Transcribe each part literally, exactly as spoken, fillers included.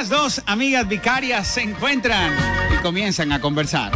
Estas dos amigas vicarias se encuentran y comienzan a conversar.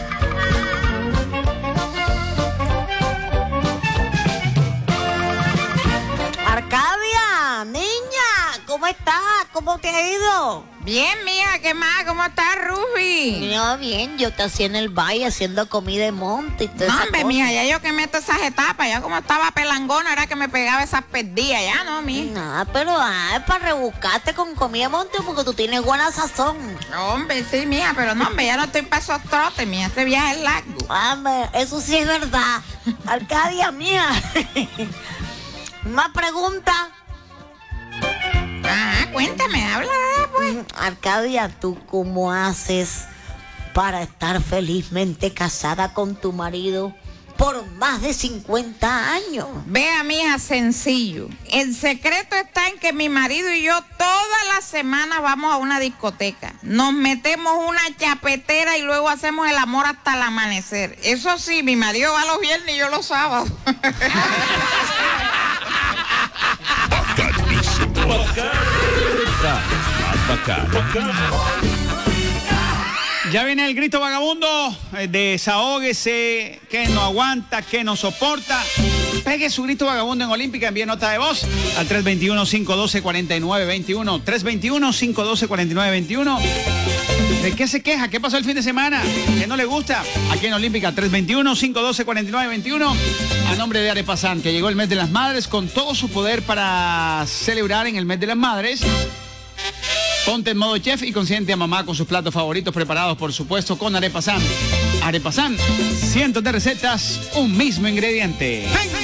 Arcadia, niña, ¿cómo estás? ¿Cómo te ha ido? Bien, mija, ¿qué más? ¿Cómo estás, Ruby? No, bien, yo te hacía en el valle haciendo comida de monte y todo eso. No, hombre, mija, ya yo que meto esas etapas, ya como estaba pelangona, era que me pegaba esas perdidas, ya no, mija. No, pero ah, es para rebuscarte con comida de monte porque tú tienes buena sazón. Hombre, sí, mija, pero no, hombre, ya no estoy para esos trotes, mija, este viaje es largo. Hombre, eso sí es verdad. Arcadia, mía. Una pregunta. Ajá, cuéntame, habla, pues. Arcadia, ¿tú cómo haces para estar felizmente casada con tu marido por más de cincuenta años? Vea, mija, sencillo. El secreto está en que mi marido y yo todas las semanas vamos a una discoteca. Nos metemos una chapetera y luego hacemos el amor hasta el amanecer. Eso sí, mi marido va los viernes y yo los sábados. Ya viene el grito vagabundo. eh, Desahógese, que no aguanta, que no soporta. Pegue su grito vagabundo en Olímpica, envíe nota de voz al tres dos uno, cinco uno dos, cuatro nueve dos uno. tres dos uno, cinco uno dos, cuatro nueve dos uno. ¿De qué se queja? ¿Qué pasó el fin de semana? ¿Qué no le gusta? Aquí en Olímpica, tres dos uno, cinco uno dos, cuatro nueve dos uno. A nombre de Arepasan, que llegó el mes de las madres con todo su poder para celebrar en el mes de las madres. Ponte en modo chef y consiente a mamá con sus platos favoritos preparados, por supuesto, con Arepasan. Arepasan, cientos de recetas, un mismo ingrediente.